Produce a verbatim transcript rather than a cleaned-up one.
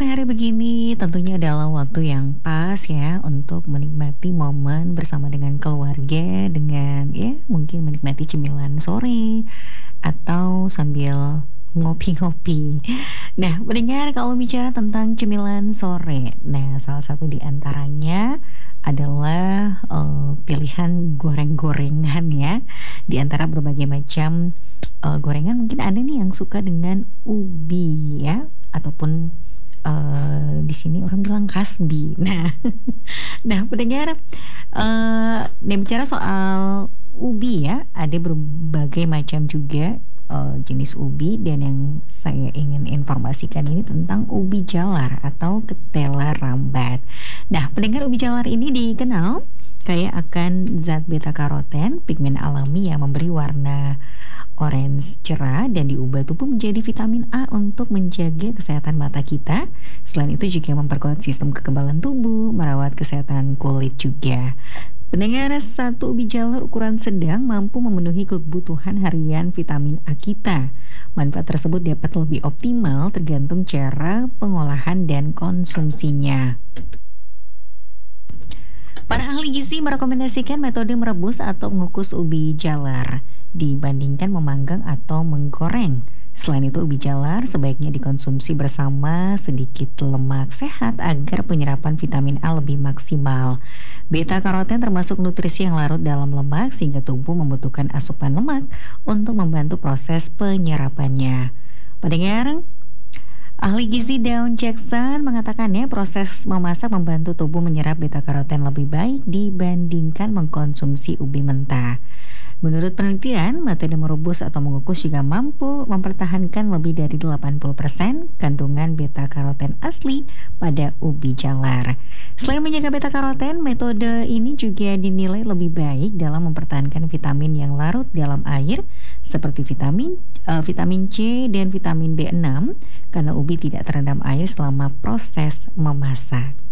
sore hari begini tentunya adalah waktu yang pas ya untuk menikmati momen bersama dengan keluarga dengan ya mungkin menikmati cemilan sore atau sambil ngopi-ngopi. Nah, mendengar kalau bicara tentang cemilan sore, nah salah satu di antaranya adalah eh, pilihan goreng-gorengan ya. Di antara berbagai macam eh, gorengan mungkin ada nih yang suka dengan ubi ya ataupun eh, di sini orang bilang kasbi. Nah, nah pendengar, eh nih bicara soal ubi ya, ada berbagai macam juga eh, jenis ubi dan yang saya ingin informasikan ini tentang ubi jalar atau ketela rambat. Nah, pendengar ubi jalar ini dikenal kaya akan zat beta karoten, pigmen alami yang memberi warna orange cerah dan diubah tubuh menjadi vitamin A untuk menjaga kesehatan mata kita. Selain itu juga memperkuat sistem kekebalan tubuh, merawat kesehatan kulit juga. Pendengar, satu ubi jalar ukuran sedang mampu memenuhi kebutuhan harian vitamin A kita. Manfaat tersebut dapat lebih optimal tergantung cara pengolahan dan konsumsinya. Para ahli gizi merekomendasikan metode merebus atau mengukus ubi jalar dibandingkan memanggang atau menggoreng. Selain itu, ubi jalar sebaiknya dikonsumsi bersama sedikit lemak sehat agar penyerapan vitamin A lebih maksimal. Beta karoten termasuk nutrisi yang larut dalam lemak sehingga tubuh membutuhkan asupan lemak untuk membantu proses penyerapannya. Pendengar, ahli gizi Dawn Jackson mengatakan ya, proses memasak membantu tubuh menyerap beta karoten lebih baik dibandingkan mengkonsumsi ubi mentah. Menurut penelitian, metode merebus atau mengukus juga mampu mempertahankan lebih dari delapan puluh persen kandungan beta karoten asli pada ubi jalar. Selain menjaga beta karoten, metode ini juga dinilai lebih baik dalam mempertahankan vitamin yang larut dalam air seperti vitamin uh, vitamin C dan vitamin B enam karena ubi tidak terendam air selama proses memasak.